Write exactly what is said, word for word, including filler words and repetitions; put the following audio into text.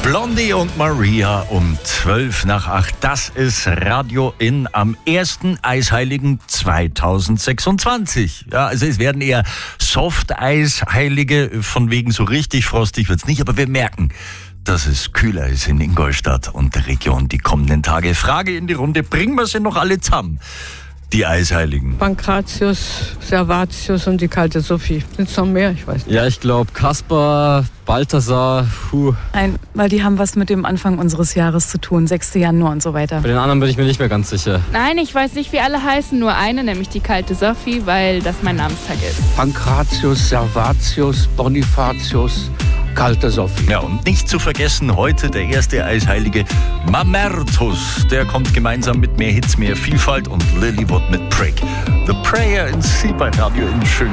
Blondie und Maria um zwölf nach acht. Das ist Radio In am ersten Eisheiligen zweitausendsechsundzwanzig. Ja, also es werden eher Soft-Eisheilige, von wegen so richtig frostig wird's nicht, aber wir merken, dass es kühler ist in Ingolstadt und der Region die kommenden Tage. Frage in die Runde, bringen wir sie noch alle zusammen? Die Eisheiligen. Pankratius, Servatius und die kalte Sophie. Sind es noch mehr? Ich weiß nicht. Ja, ich glaube Kaspar, Balthasar, Hu. Nein, weil die haben was mit dem Anfang unseres Jahres zu tun, sechsten Januar und so weiter. Bei den anderen bin ich mir nicht mehr ganz sicher. Nein, ich weiß nicht, wie alle heißen, nur eine, nämlich die kalte Sophie, weil das mein Namenstag ist. Pankratius, Servatius, Bonifatius, kalte Sophie. Ja, und nicht zu vergessen, heute der erste Eisheilige Mamertus. Der kommt gemeinsam mit mehr Hits, mehr Vielfalt und Lilywood mit Prick. The Prayer in C bei Radio in Schön.